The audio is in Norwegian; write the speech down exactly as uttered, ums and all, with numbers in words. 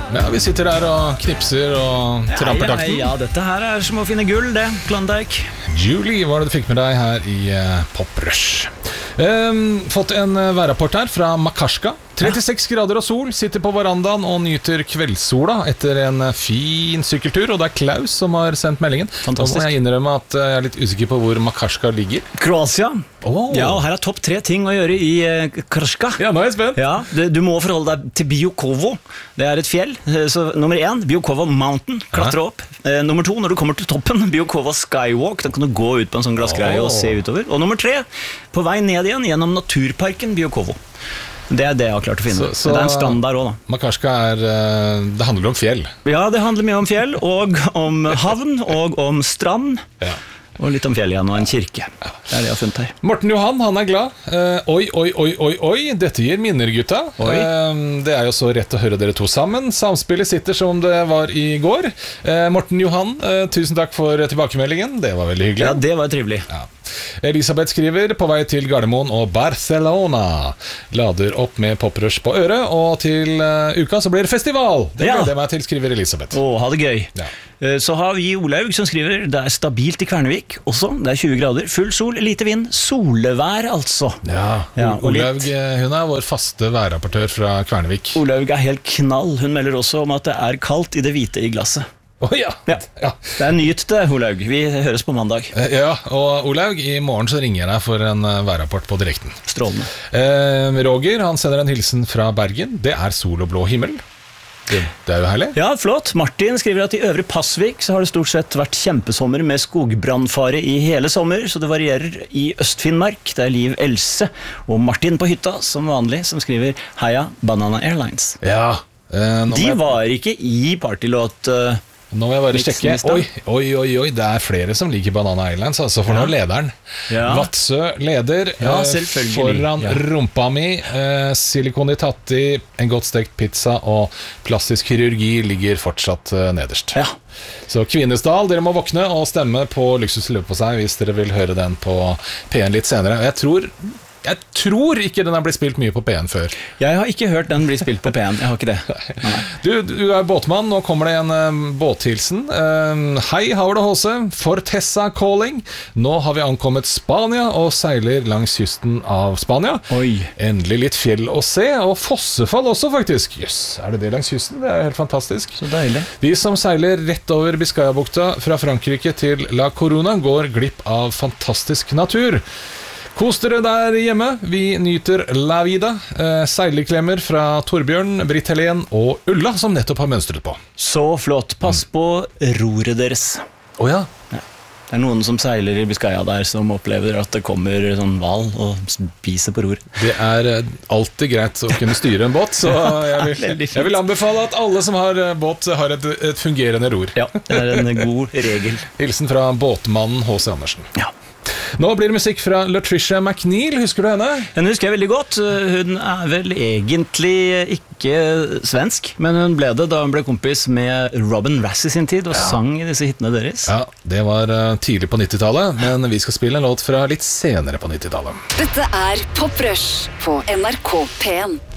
Ja, vi sitter her og knipser og tramper takten. Ja, ja, ja, dette her er som å finne gull, det, Klondike. Julie, hva er det du fikk med deg her i uh, Pop Rush? Um, fått en uh, værrapport her fra Makarska. trettiseks grader og sol, sitter på verandaen og nyter kveldssola etter en uh, fin sykkeltur. Og det er Klaus som har sendt meldingen. Fantastisk. Da må jeg innrømme at uh, jeg er litt usikker på hvor Makarska ligger. Kroatia. Oh. Ja, og her er topp tre ting å gjøre i uh, Krska. Ja, nå er jeg spent. Ja, det, du må forholde deg til Biokovo. Det er et fjell. Så nummer én, Biokovo Mountain, klatre opp. Eh, nummer to, når du kommer til toppen, Biokovo Skywalk. Da kan du gå ut på en sånn glassgreie oh. og se utover. Og nummer tre, på vei ned igjen gjennom naturparken Biokovo. Det er det jeg har klart å finne. Så, så det er en standard også, da. Makarska er, det handler om fjell. Ja, det handler mye om fjell, og om havn, og om strand. Ja. Og litt om fjell igjen, og en kirke. Det er det jeg har funnet her. Morten Johan, han er glad. uh, Oi, oi, oi, oi, oi. Dette gir minner, gutta. uh, Det er jo så rett å høre dere to sammen. Samspillet sitter som det var i går. uh, Morten Johan, uh, tusen takk for tilbakemeldingen. Det var veldig hyggelig. Ja, det var trivelig. Ja. Elisabeth skriver: på vei til Gardermoen og Barcelona. Lader opp med poprush på øret. Og til uh, uka så blir det festival. Det gleder jeg meg til, skriver Elisabeth. Å, ha det gøy. Ja. Så har vi Olaug som skriver: det er stabilt i Kvernevik også, det er tjue grader, full sol, lite vind, solevær altså. Ja, ja Olaug, hun er vår faste værrapportør fra Kvernevik. Olaug er helt knall. Hun melder også om at det er kaldt i det hvite i glasset. Oh, ja. Ja. Ja. Det er nyt det, Olaug. Vi høres på mandag. Ja, og Olaug, i morgen så ringer jeg deg for en værrapport på direkten. Strålende. eh, Roger, han sender en hilsen fra Bergen. Det er sol og blå himmel. Det, det er jo herlig. Ja, flott. Martin skriver at i Øvre Passvik så har det stort sett vært kjempesommer med skogbrannfare i hele sommer, så det varierer i Øst-Finnmark. Det er Liv Else og Martin på hytta, som vanlig, som skriver: heia Banana Airlines. Ja, eh, De var ikke i partylåt... Uh, Nå må jeg bare sjekke. Oi, oi, oi, oi, det er flere som liker Banana Islands, altså, for ja. Nå leder den. Ja. Vatsø leder, ja, eh, foran ja. rumpa mi, eh, silikon i tatti, en godt stekt pizza og plastisk kirurgi ligger fortsatt eh, nederst. Ja. Så Kvinesdal, dere må våkne og stemme på Luksus løper på seg hvis dere vil høre den på P en litt senere. Jeg tror... Jeg tror ikke den har blitt spilt mye på P en før. Jeg har ikke hørt den bli spilt på P en. Jeg har ikke det. Nei. Du, du er båtmann. Nå kommer det en um, båthilsen. Um, Hei, Havre Håse. Fortessa calling. Nå har vi ankommet Spania og seiler langs kysten av Spania. Oi. Endelig litt fjell å se, og fossefall også, faktisk. Jøss, er det det langs kysten? Det er helt fantastisk. Så deilig. De som seiler rett over Biscayabukta fra Frankrike til La Coruna, går glipp av fantastisk natur. Kos dere der hjemme, vi nyter la vida. eh, Seilerklemmer fra Torbjørn, Britt Helen og Ulla, som nettopp har mønstret på. Så flott, pass på roret deres. Åja oh, ja. Det er noen som seiler i Biscaya der, som opplever at det kommer sånn hval og spiser på ror. Det er alltid greit å kunne styre en båt, så jeg vil, jeg vil anbefale at alle som har båt har et, et fungerende ror. Ja, det er en god regel. Hilsen fra båtmannen H C Andersen. Ja. Nå blir det musikk fra Latricia McNeil, husker du henne? Den husker jeg veldig godt. Hun er vel egentlig ikke svensk, men hun ble det da hun ble kompis med Robin Rass i sin tid og ja. sang i disse hitene deres. Ja, det var tidlig på nittitallet, men vi skal spille en låt fra litt senere på nittitallet. Dette er Pop Rush på N R K P en.